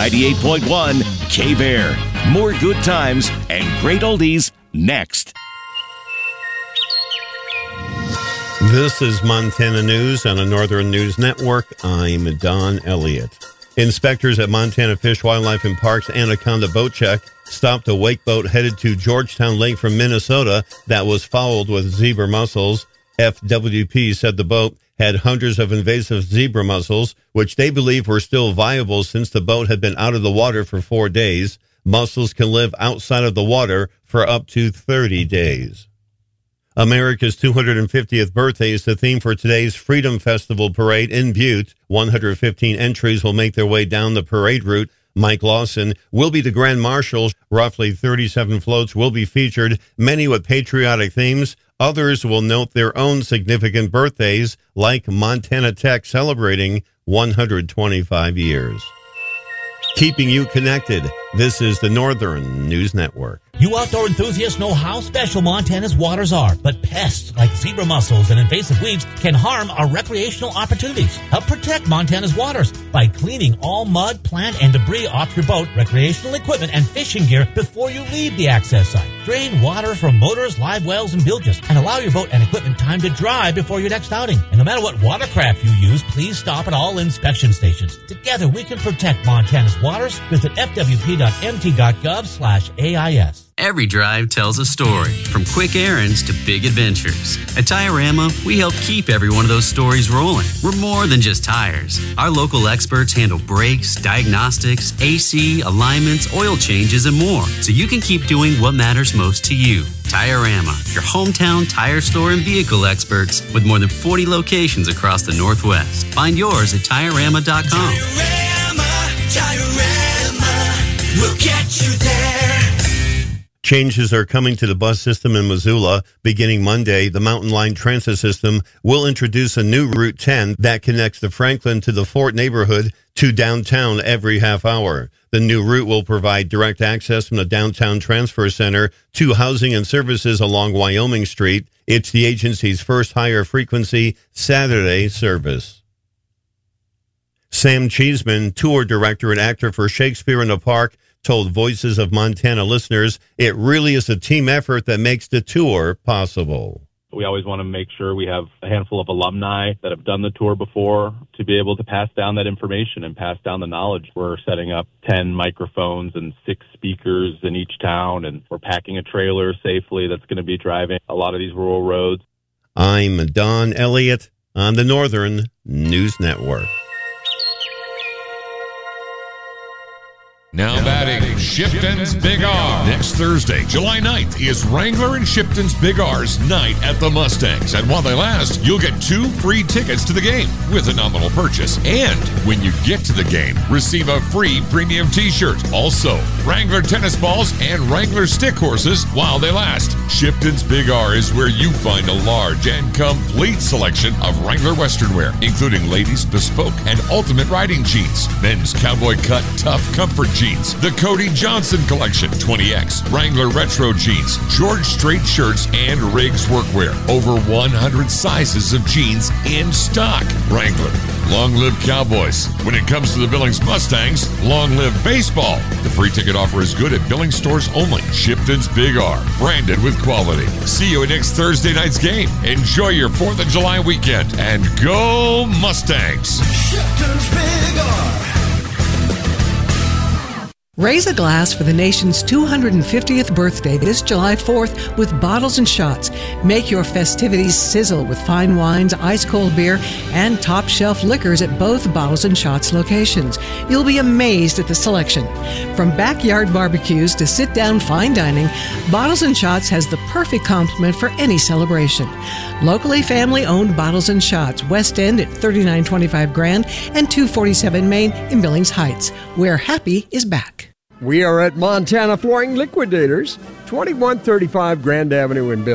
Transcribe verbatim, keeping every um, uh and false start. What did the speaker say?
ninety-eight point one K-Bear. More good times and great oldies next. This is Montana News on the Northern News Network. I'm Don Elliott. Inspectors at Montana Fish, Wildlife and Parks Anaconda Boat Check stopped a wake boat headed to Georgetown Lake from Minnesota that was fouled with zebra mussels. F W P said the boat had hundreds of invasive zebra mussels, which they believe were still viable since the boat had been out of the water for four days. Mussels can live outside of the water for up to thirty days. America's two hundred fiftieth birthday is the theme for today's Freedom Festival parade in Butte. one hundred fifteen entries will make their way down the parade route. Mike Lawson will be the Grand Marshal. Roughly thirty-seven floats will be featured, many with patriotic themes. Others will note their own significant birthdays, like Montana Tech celebrating one hundred twenty-five years. Keeping you connected, this is the Northern News Network. You outdoor enthusiasts know how special Montana's waters are, but pests like zebra mussels and invasive weeds can harm our recreational opportunities. Help protect Montana's waters by cleaning all mud, plant, and debris off your boat, recreational equipment, and fishing gear before you leave the access site. Drain water from motors, live wells, and bilges, and allow your boat and equipment time to dry before your next outing. And no matter what watercraft you use, please stop at all inspection stations. Together, we can protect Montana's waters. Visit f w p dot m t dot gov slash A I S. Every drive tells a story, from quick errands to big adventures. At Tire-Rama, we help keep every one of those stories rolling. We're more than just tires. Our local experts handle brakes, diagnostics, A C, alignments, oil changes, and more, so you can keep doing what matters most to you. Tire-Rama, your hometown tire store and vehicle experts with more than forty locations across the Northwest. Find yours at Tire Rama dot com. Tire-Rama, Tire-Rama, we'll get you there. Changes are coming to the bus system in Missoula. Beginning Monday, the Mountain Line Transit System will introduce a new Route ten that connects the Franklin to the Fort neighborhood to downtown every half hour. The new route will provide direct access from the downtown transfer center to housing and services along Wyoming Street. It's the agency's first higher frequency Saturday service. Sam Cheeseman, tour director and actor for Shakespeare in the Park, told Voices of Montana listeners it really is a team effort that makes the tour possible. We always want to make sure we have a handful of alumni that have done the tour before to be able to pass down that information and pass down the knowledge. We're setting up ten microphones and six speakers in each town, and we're packing a trailer safely that's going to be driving a lot of these rural roads. I'm Don Elliott on the Northern News Network. Now batting, Shipton's Big R. Next Thursday, July ninth, is Wrangler and Shipton's Big R's night at the Mustangs. And while they last, you'll get two free tickets to the game with a nominal purchase. And when you get to the game, receive a free premium t-shirt. Also, Wrangler tennis balls and Wrangler stick horses while they last. Shipton's Big R is where you find a large and complete selection of Wrangler Western wear, including ladies' bespoke and ultimate riding jeans, men's cowboy cut tough comfort jeans, the Cody Johnson Collection, twenty X, Wrangler Retro Jeans, George Strait shirts, and Riggs workwear. Over one hundred sizes of jeans in stock. Wrangler, long live Cowboys. When it comes to the Billings Mustangs, long live baseball. The free ticket offer is good at Billings stores only. Shipton's Big R, branded with quality. See you at next Thursday night's game. Enjoy your fourth of July weekend, and go Mustangs! Shipton's Big R. Raise a glass for the nation's two hundred fiftieth birthday this July fourth with Bottles and Shots. Make your festivities sizzle with fine wines, ice-cold beer, and top-shelf liquors at both Bottles and Shots locations. You'll be amazed at the selection. From backyard barbecues to sit-down fine dining, Bottles and Shots has the perfect complement for any celebration. Locally family-owned Bottles and Shots, West End at thirty-nine twenty-five Grand and two forty-seven Main in Billings Heights, where happy is back. We are at Montana Flooring Liquidators, twenty-one thirty-five Grand Avenue in Billings.